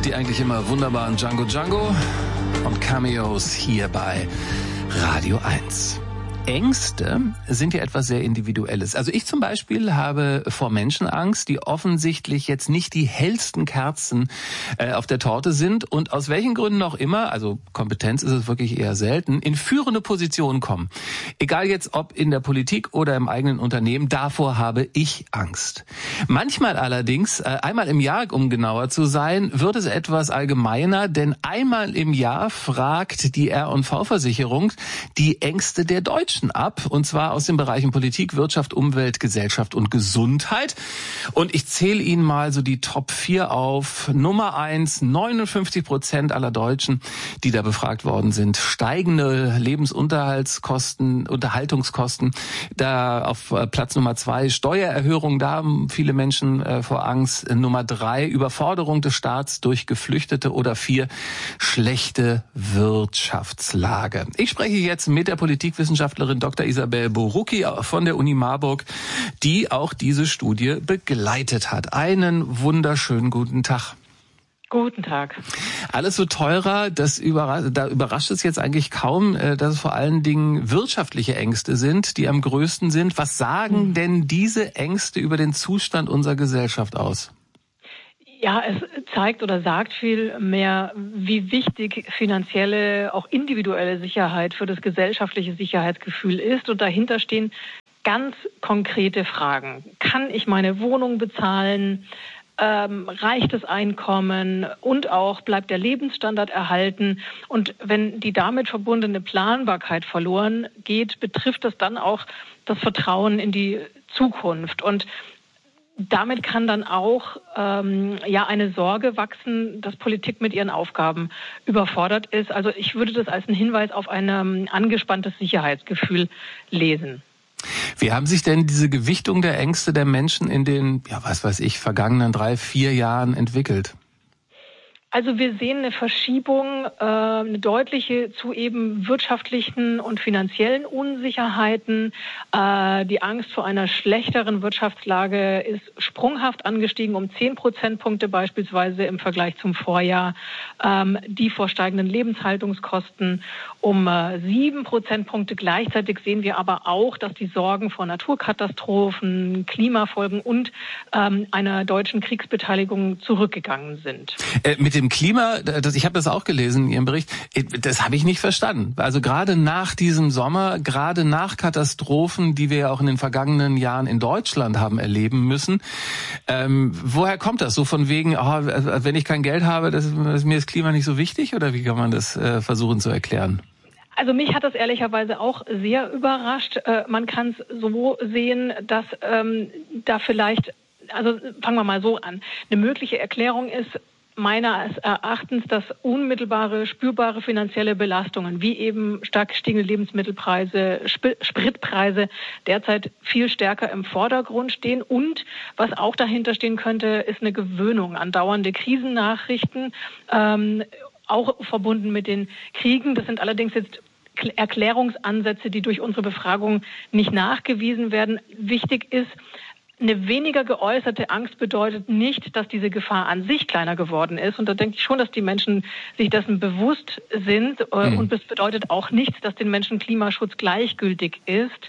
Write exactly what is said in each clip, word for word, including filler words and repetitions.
Die eigentlich immer wunderbaren Django Django und Cameos hier bei Radio eins. Ängste sind ja etwas sehr Individuelles. Also ich zum Beispiel habe vor Menschen Angst, die offensichtlich jetzt nicht die hellsten Kerzen äh, auf der Torte sind und aus welchen Gründen auch immer, also Kompetenz ist es wirklich eher selten, in führende Positionen kommen. Egal jetzt ob in der Politik oder im eigenen Unternehmen, davor habe ich Angst. Manchmal allerdings, äh, einmal im Jahr, um genauer zu sein, wird es etwas allgemeiner, denn einmal im Jahr fragt die R und V-Versicherung die Ängste der Deutschen ab, und zwar aus den Bereichen Politik, Wirtschaft, Umwelt, Gesellschaft und Gesundheit. Und ich zähle Ihnen mal so die Top vier auf. Nummer eins, neunundfünfzig Prozent aller Deutschen, die da befragt worden sind. Steigende Lebensunterhaltskosten, Unterhaltungskosten. Da auf Platz Nummer zwei, Steuererhöhung, da haben viele Menschen äh, vor Angst. Nummer drei, Überforderung des Staats durch Geflüchtete. Oder vier, schlechte Wirtschaftslage. Ich spreche jetzt mit der Politikwissenschaftlerin Doktor Isabel Borucki von der Uni Marburg, die auch diese Studie begleitet hat. Einen wunderschönen guten Tag. Guten Tag. Alles so teurer, das überras- da überrascht es jetzt eigentlich kaum, dass es vor allen Dingen wirtschaftliche Ängste sind, die am größten sind. Was sagen hm. denn diese Ängste über den Zustand unserer Gesellschaft aus? Ja, es zeigt oder sagt viel mehr, wie wichtig finanzielle, auch individuelle Sicherheit für das gesellschaftliche Sicherheitsgefühl ist. Und dahinter stehen ganz konkrete Fragen. Kann ich meine Wohnung bezahlen? Ähm, reicht das Einkommen? Und auch bleibt der Lebensstandard erhalten? Und wenn die damit verbundene Planbarkeit verloren geht, betrifft das dann auch das Vertrauen in die Zukunft. Und damit kann dann auch ähm, ja eine Sorge wachsen, dass Politik mit ihren Aufgaben überfordert ist. Also ich würde das als einen Hinweis auf ein ähm, angespanntes Sicherheitsgefühl lesen. Wie haben sich denn diese Gewichtung der Ängste der Menschen in den, ja was weiß ich, vergangenen drei, vier Jahren entwickelt? Also wir sehen eine Verschiebung, äh, eine deutliche zu eben wirtschaftlichen und finanziellen Unsicherheiten. Äh, die Angst vor einer schlechteren Wirtschaftslage ist sprunghaft angestiegen, um zehn Prozentpunkte beispielsweise im Vergleich zum Vorjahr. Ähm, die vor steigenden Lebenshaltungskosten um äh, sieben Prozentpunkte. Gleichzeitig sehen wir aber auch, dass die Sorgen vor Naturkatastrophen, Klimafolgen und ähm, einer deutschen Kriegsbeteiligung zurückgegangen sind. Äh, mit dem Klima, das, ich habe das auch gelesen in Ihrem Bericht, das habe ich nicht verstanden. Also gerade nach diesem Sommer, gerade nach Katastrophen, die wir ja auch in den vergangenen Jahren in Deutschland haben erleben müssen, ähm, woher kommt das? So von wegen, oh, wenn ich kein Geld habe, das, ist mir das Klima nicht so wichtig? Oder wie kann man das äh, versuchen zu erklären? Also mich hat das ehrlicherweise auch sehr überrascht. Äh, man kann es so sehen, dass ähm, da vielleicht, also fangen wir mal so an, eine mögliche Erklärung ist, meines Erachtens, dass unmittelbare, spürbare finanzielle Belastungen, wie eben stark gestiegene Lebensmittelpreise, Sp- Spritpreise, derzeit viel stärker im Vordergrund stehen. Und was auch dahinter stehen könnte, ist eine Gewöhnung an dauernde Krisennachrichten, ähm, auch verbunden mit den Kriegen. Das sind allerdings jetzt Erklärungsansätze, die durch unsere Befragung nicht nachgewiesen werden. Wichtig ist, eine weniger geäußerte Angst bedeutet nicht, dass diese Gefahr an sich kleiner geworden ist. Und da denke ich schon, dass die Menschen sich dessen bewusst sind. Mhm. Und das bedeutet auch nicht, dass den Menschen Klimaschutz gleichgültig ist.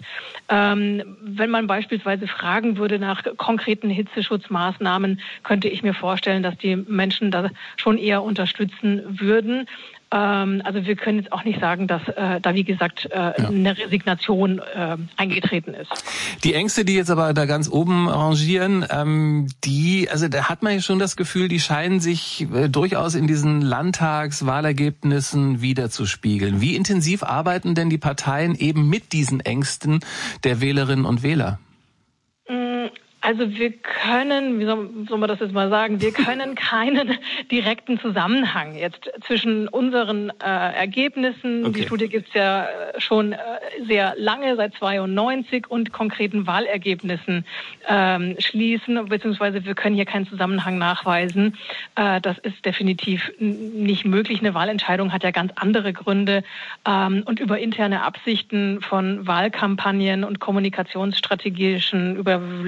Ähm, wenn man beispielsweise fragen würde nach konkreten Hitzeschutzmaßnahmen, könnte ich mir vorstellen, dass die Menschen da schon eher unterstützen würden. Also wir können jetzt auch nicht sagen, dass äh, da, wie gesagt, äh, ja. eine Resignation äh, eingetreten ist. Die Ängste, die jetzt aber da ganz oben rangieren, ähm, die, also da hat man ja schon das Gefühl, die scheinen sich äh, durchaus in diesen Landtagswahlergebnissen wiederzuspiegeln. Wie intensiv arbeiten denn die Parteien eben mit diesen Ängsten der Wählerinnen und Wähler? Also wir können, wie soll, soll man das jetzt mal sagen, wir können keinen direkten Zusammenhang jetzt zwischen unseren äh, Ergebnissen, okay. Die Studie gibt's ja schon äh, sehr lange, seit zweiundneunzig, und konkreten Wahlergebnissen ähm, schließen, beziehungsweise wir können hier keinen Zusammenhang nachweisen. Äh, das ist definitiv nicht möglich. Eine Wahlentscheidung hat ja ganz andere Gründe, ähm, und über interne Absichten von Wahlkampagnen und kommunikationsstrategischen Überlegungen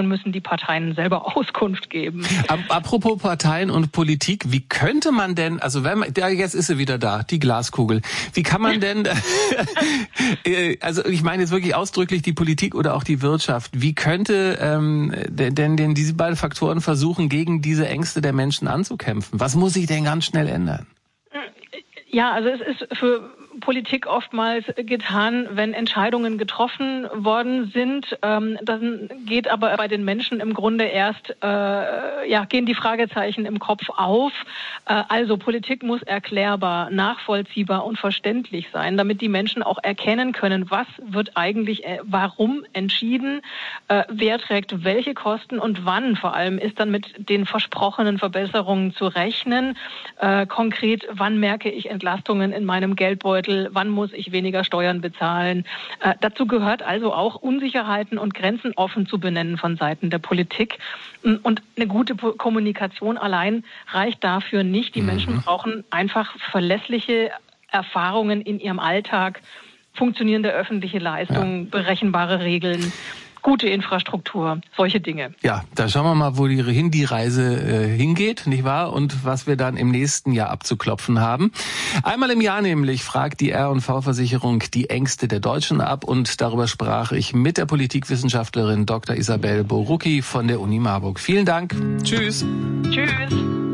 Entscheidungen müssen die Parteien selber Auskunft geben. Apropos Parteien und Politik, wie könnte man denn, also wenn man, ja, jetzt ist sie wieder da, die Glaskugel. Wie kann man denn, also ich meine jetzt wirklich ausdrücklich die Politik oder auch die Wirtschaft, wie könnte ähm, denn, denn diese beiden Faktoren versuchen, gegen diese Ängste der Menschen anzukämpfen? Was muss sich denn ganz schnell ändern? Ja, also es ist für Politik oftmals getan, wenn Entscheidungen getroffen worden sind. Ähm, dann geht aber bei den Menschen im Grunde erst, äh, ja, gehen die Fragezeichen im Kopf auf. Äh, also Politik muss erklärbar, nachvollziehbar und verständlich sein, damit die Menschen auch erkennen können, was wird eigentlich, äh, warum entschieden, äh, wer trägt welche Kosten und wann vor allem ist dann mit den versprochenen Verbesserungen zu rechnen. Äh, konkret, wann merke ich Entlastungen in meinem Geldbeutel? Wann muss ich weniger Steuern bezahlen? Äh, dazu gehört also auch, Unsicherheiten und Grenzen offen zu benennen von Seiten der Politik. Und eine gute Kommunikation allein reicht dafür nicht. Die mhm. Menschen brauchen einfach verlässliche Erfahrungen in ihrem Alltag, funktionierende öffentliche Leistungen, ja. berechenbare Regeln, gute Infrastruktur, solche Dinge. Ja, da schauen wir mal, wo die, hin die Reise äh, hingeht, nicht wahr? Und was wir dann im nächsten Jahr abzuklopfen haben. Einmal im Jahr nämlich fragt die R und V-Versicherung die Ängste der Deutschen ab und darüber sprach ich mit der Politikwissenschaftlerin Doktor Isabel Borucki von der Uni Marburg. Vielen Dank. Tschüss. Tschüss.